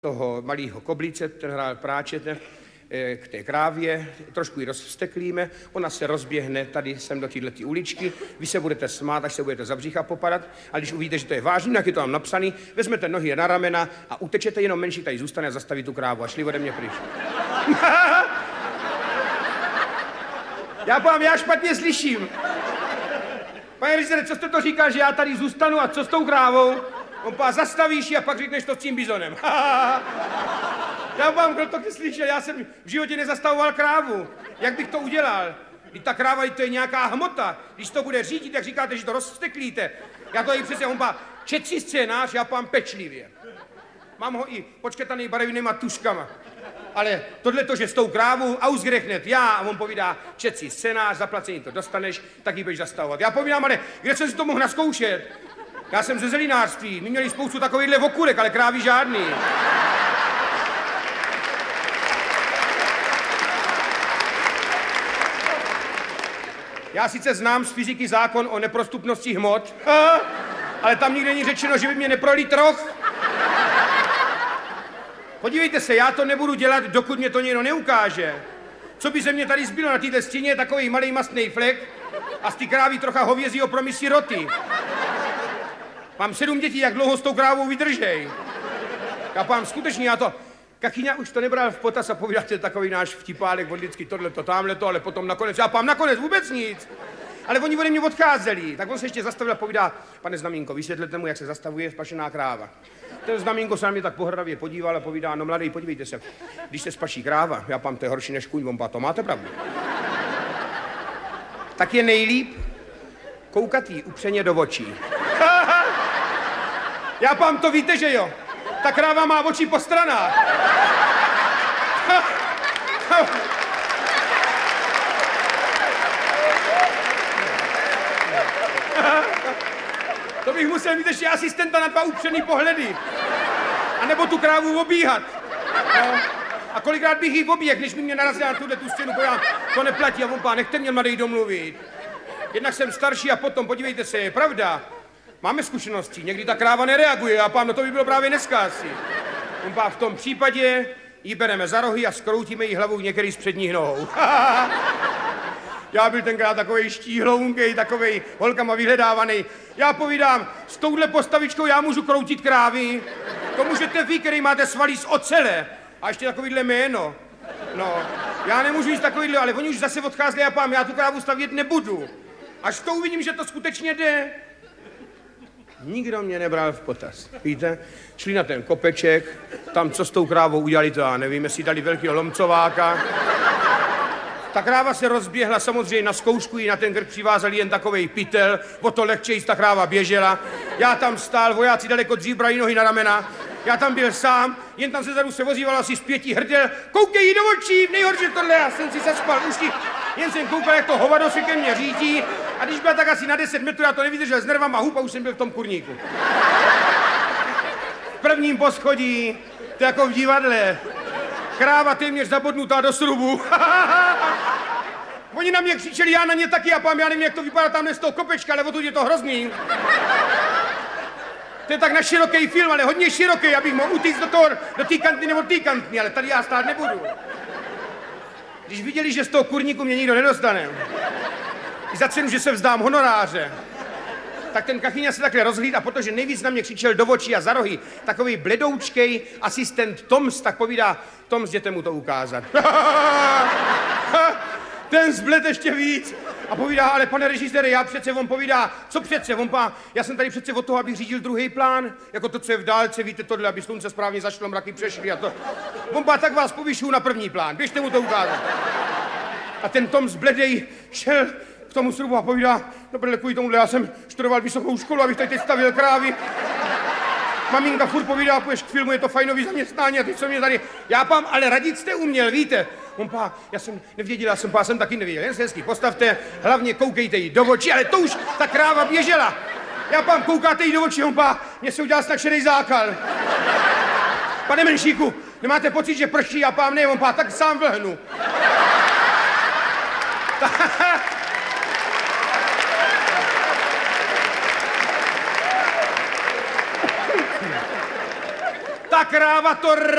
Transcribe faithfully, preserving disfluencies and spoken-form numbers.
toho malého koblice, ten hrál práčete, k té krávě, trošku ji rozvsteklíme, ona se rozběhne tady sem do této uličky, vy se budete smát, až se budete za břicha popadat, a když uvidíte, že to je vážný, jak je to tam napsaný, vezmete nohy na ramena a utečete, jenom menší tady zůstane a zastaví tu krávu a šli ode mě pryč. Já povím, já špatně slyším. Pane režisére, co jste to říkal, že já tady zůstanu a co s tou krávou? On pá, zastavíš ji a pak řekneš to s tím bizonem. Já vám, kdo to slyšel, já jsem v životě nezastavoval krávu. Jak bych to udělal? Když ta kráva, to je nějaká hmota. Když to bude řídit, jak říkáte, že to rozsteklíte. Já to i přesně, on pá, četří scénář, já pám pečlivě. Mám ho i počketaný barevnýma tuškama. Ale tohle to, že s tou krávou ausgerechnet já, a on povídá, četří scénář, zaplacení to dostaneš, tak ji budeš zastavovat. Já povídám, ale kde jsem si to mohl naskoušet? Já jsem ze zelinářství, my měli spoustu takovýchhle okurek, ale krávy žádný. Já sice znám z fyziky zákon o neprostupnosti hmot, ale tam nikde není řečeno, že by mě neprolí troch. Podívejte se, já to nebudu dělat, dokud mě to někdo neukáže. Co by se mě tady zbylo na této stěně, je takový malý mastný flek a z té krávy trocha hovězího promysí roty. Mám sedm dětí, jak dlouho s tou krávou vydržej. Já pám, skutečně, já to... Kachyňa už to nebral v potaz a povídáte takový náš vtipálek, on vždycky tohleto, tamhleto, ale potom nakonec, já pám, nakonec vůbec nic. Ale oni ode mě odcházeli, tak on se ještě zastavil a povídá, pane Znamínko, vysvětlete mu, jak se zastavuje spašená kráva. Ten Znamínko se na mě tak pohrdavě podíval a povídá, no mladý, podívejte se, když se spaší kráva, já pám, to je horší než kůň, on pá, to máte pravdu. Tak je nejlíp koukat jí upřeně do očí. Já pám, to víte, že jo? Ta kráva má oči po stranách. To bych musel mít ještě asistenta na dva upřený pohledy. A nebo tu krávu obíhat. No. A kolikrát bych jí obíhl, když mi mě narazila na tuhle tu stěnu, pojám, to neplatí a on pá, nechte mě mladej domluvit. Jednak jsem starší a potom, podívejte se, je pravda. Máme zkušenosti, někdy ta kráva nereaguje a pán, no to by bylo právě dneska asi. On pá, v tom případě ji bereme za rohy a skroutíme jí hlavou některý z předních nohou. Já byl tenkrát takovej štíhlounkej, takovej holkama vyhledávaný. Já povídám, s touhle postavičkou já můžu kroutit krávy. To můžete vy, který máte svalí z ocele. A ještě takovýhle jméno. No, já nemůžu nic takovýhle, ale oni už zase odcházeli a pám, já tu krávu stavět nebudu. Až to uvidím, že to skutečně jde. Nikdo mě nebral v potaz. Víte, šli na ten kopeček, tam co s tou krávou udělali, to já nevím, jestli dali velkého lomcováka. Ta kráva se rozběhla, samozřejmě na zkoušku jí na ten krk přivázali jen takovej pytel, o to lehčej ta kráva běžela. Já tam stál, vojáci daleko dřív brali nohy na ramena. Já tam byl sám, jen tam se zadu se vozíval asi z pěti hrdel. Koukej jí do očí, nejhorší tohle, já jsem si zaspal uši. Jen jsem koukal, jak to hovado se ke mně řídí. A když byla tak asi na deset metrů, já to nevydržel s nervama hup a už jsem byl v tom kurníku. V prvním poschodí, to jako v divadle. Kráva téměř zabodnutá do srubu. Oni na mě křičeli, já na ně taky a pám, já nevím, jak to vypadá tamhle z toho kopečka, ale odtud je to hrozný. To je tak na široký film, ale hodně široký, abych mohl utíct do toho, do té kantny nebo té kantny, ale tady já stát nebudu. Když viděli, že z toho kurníku mě nikdo nedostane, i za cenu, že se vzdám honoráře, tak ten Kachyňa se takhle rozhlíd a protože nejvíc na mě křičel do očí a za rohy, takový bledoučkej asistent Toms, tak povídá, Toms, jděte mu to ukázat. Ten zbled ještě víc. A povídá, ale pane režisére, já přece, on povídá, co přece, on pá, já jsem tady přece od toho, abych řídil druhý plán, jako to, co je v dálce, víte tohle, aby slunce správně zašlo, mraky přešly a to. On pá, tak vás povyšuju na první plán, běžte mu to ukázat. A ten Tom zbledej šel k tomu srubu a povídá, no prdele, kvůli tomuhle, já jsem študoval vysokou školu, abych tady teď stavil krávy. Maminka furt povídá, půjdeš k filmu, je to fajnový zaměstnání a ty co mě tady, já pám, ale radit jste uměl, víte. On pá, já jsem nevěděl, já jsem pá, jsem taky nevěděl, jen se hezky postavte, hlavně koukejte jí do očí, ale to už ta kráva běžela. Já pám, koukáte jí do očí, on pá, mě se udělal snad šedej zákal. Pane Menšíku, nemáte pocit, že prší, já pám, ne, on pá, tak sám vlhnu. Ta kráva to